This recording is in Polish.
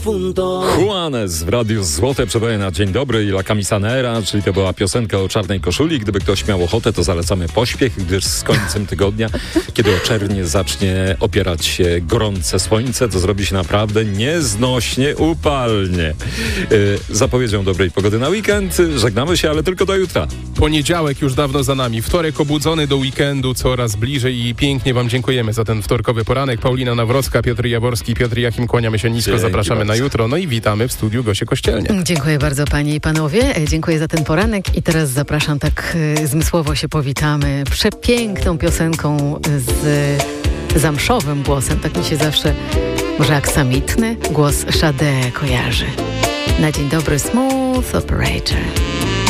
difunto. Juanes w Radiu Złote przeboje na Dzień Dobry i La Camisanera, czyli to była piosenka o czarnej koszuli. Gdyby ktoś miał ochotę, to zalecamy pośpiech, gdyż z końcem tygodnia, kiedy oczernie zacznie opierać się gorące słońce, to zrobi się naprawdę nieznośnie upalnie. Zapowiedzią dobrej pogody na weekend. Żegnamy się, ale tylko do jutra. Poniedziałek już dawno za nami. Wtorek obudzony do weekendu coraz bliżej i pięknie wam dziękujemy za ten wtorkowy poranek. Paulina Nawrocka, Piotr Jaworski, Piotr Jachim, kłaniamy się nisko. Dzięki Zapraszamy bardzo. na jutro. No i witamy w studiu Gosię Kościelniak. Dziękuję bardzo panie i panowie. Dziękuję za ten poranek i teraz zapraszam, tak zmysłowo się powitamy przepiękną piosenką z zamszowym głosem. Tak mi się zawsze, może aksamitny głos Sade kojarzy. Na dzień dobry, Smooth Operator.